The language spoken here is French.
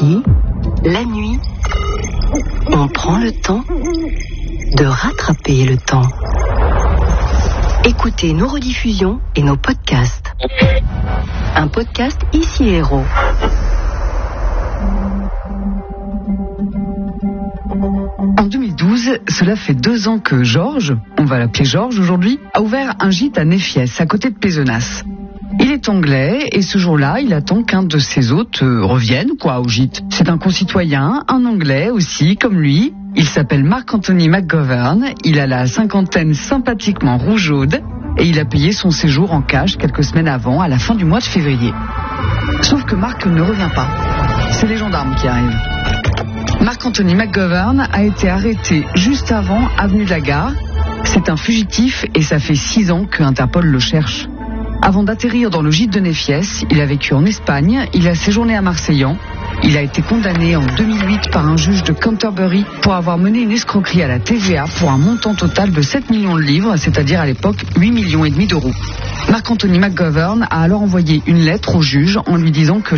Ici, la nuit, on prend le temps de rattraper le temps. Écoutez nos rediffusions et nos podcasts. Un podcast Ici Héros. En 2012, cela fait 2 ans que Georges, on va l'appeler Georges aujourd'hui, a ouvert un gîte à Néfiès, à côté de Pézenas. Il est anglais et ce jour-là, il attend qu'un de ses hôtes revienne au gîte. C'est un concitoyen, un anglais aussi, comme lui. Il s'appelle Marc-Anthony McGovern, il a la cinquantaine sympathiquement rougeaude et il a payé son séjour en cash quelques semaines avant, à la fin du mois de février. Sauf que Marc ne revient pas. C'est les gendarmes qui arrivent. Marc-Anthony McGovern a été arrêté juste avant avenue de la Gare. C'est un fugitif et ça fait 6 ans que Interpol le cherche. Avant d'atterrir dans le gîte de Néfiès, il a vécu en Espagne, il a séjourné à Marseillan. Il a été condamné en 2008 par un juge de Canterbury pour avoir mené une escroquerie à la TVA pour un montant total de 7 millions de livres, c'est-à-dire à l'époque 8,5 millions d'euros. Marc-Anthony McGovern a alors envoyé une lettre au juge en lui disant que